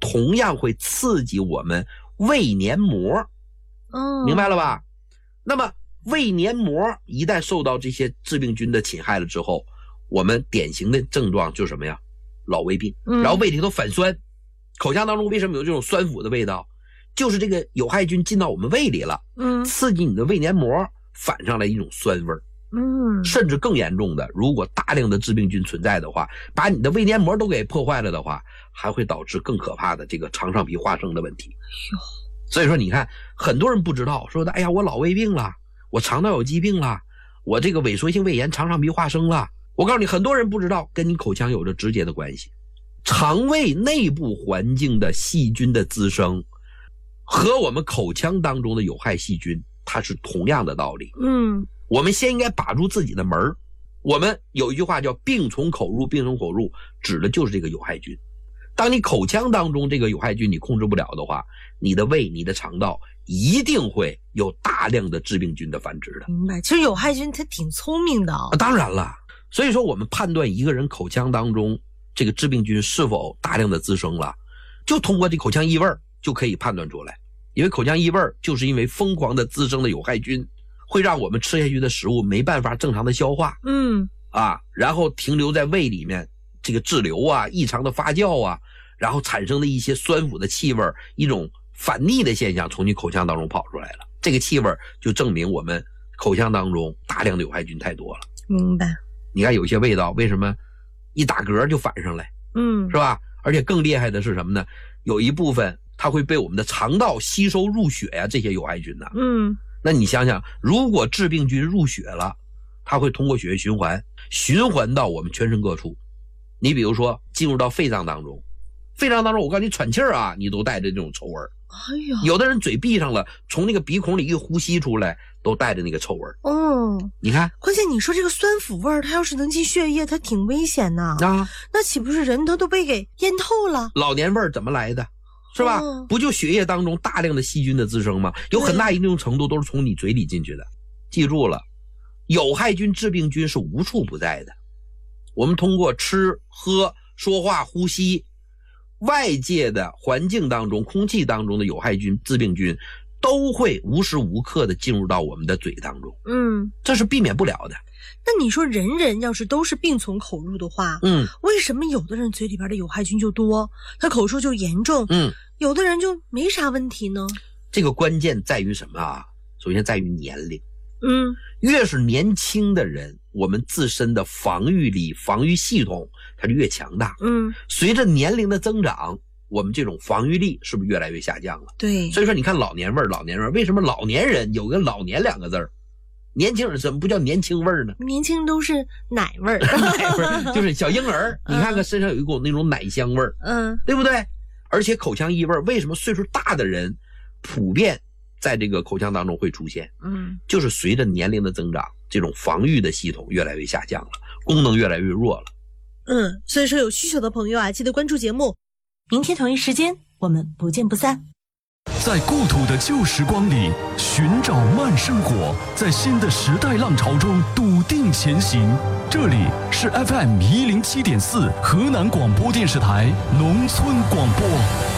同样会刺激我们胃黏膜。明白了吧？那么胃黏膜一旦受到这些致病菌的侵害了之后，我们典型的症状就是什么呀？老胃病，然后胃里头反酸。口腔当中为什么有这种酸腐的味道？就是这个有害菌进到我们胃里了，刺激你的胃黏膜，反上来一种酸味儿。甚至更严重的，如果大量的致病菌存在的话，把你的胃黏膜都给破坏了的话，还会导致更可怕的这个肠上皮化生的问题。所以说你看，很多人不知道，说的哎呀，我老胃病了，我肠道有疾病了，我这个萎缩性胃炎肠上皮化生了。我告诉你，很多人不知道跟你口腔有着直接的关系。肠胃内部环境的细菌的滋生和我们口腔当中的有害细菌，它是同样的道理。我们先应该把住自己的门。我们有一句话叫病从口入，病从口入，指的就是这个有害菌。当你口腔当中这个有害菌你控制不了的话，你的胃你的肠道一定会有大量的致病菌的繁殖的。 明白，其实有害菌它挺聪明的当然了，所以说我们判断一个人口腔当中这个致病菌是否大量的滋生了，就通过这口腔异味就可以判断出来。因为口腔异味就是因为疯狂的滋生的有害菌会让我们吃下去的食物没办法正常的消化，然后停留在胃里面，这个滞留啊，异常的发酵啊，然后产生的一些酸腐的气味，一种反逆的现象从你口腔当中跑出来了。这个气味就证明我们口腔当中大量的有害菌太多了。 明白。 你看有些味道为什么一打嗝就反上来，是吧？而且更厉害的是什么呢？有一部分它会被我们的肠道吸收入血呀，这些有害菌呢。那你想想，如果致病菌入血了，它会通过血液循环到我们全身各处。你比如说进入到肺脏当中，我告诉你喘气儿啊，你都带着这种臭味。有的人嘴闭上了，从那个鼻孔里一呼吸出来，都带着那个臭味。你看， 关键你说这个酸腐味它要是能进血液，它挺危险的那岂不是人都被给淹透了？ 老年味怎么来的？是吧？不就血液当中大量的细菌的滋生吗？有很大一定程度都是从你嘴里进去的。记住了，有害菌致病菌是无处不在的。我们通过吃喝说话呼吸，外界的环境当中空气当中的有害菌致病菌都会无时无刻的进入到我们的嘴当中。这是避免不了的。 那你说人要是都是病从口入的话，为什么有的人嘴里边的有害菌就多，他口臭就严重，有的人就没啥问题呢？ 这个关键在于什么啊？首先在于年龄。越是年轻的人，我们自身的防御力、防御系统它就越强大。随着年龄的增长，我们这种防御力是不是越来越下降了？ 对。 所以说你看老年味，为什么老年人有个老年两个字儿？年轻人怎么不叫年轻味呢？ 年轻都是奶味奶味就是小婴儿，你看看身上有一股那种奶香味对不对？而且口腔异味为什么岁数大的人普遍在这个口腔当中会出现？就是随着年龄的增长，这种防御的系统越来越下降了，功能越来越弱了。 所以说有需求的朋友啊，记得关注节目，明天同一时间我们不见不散。 在故土的旧时光里寻找慢生活，在新的时代浪潮中笃定前行。这里是 FM 107.4河南广播电视台农村广播。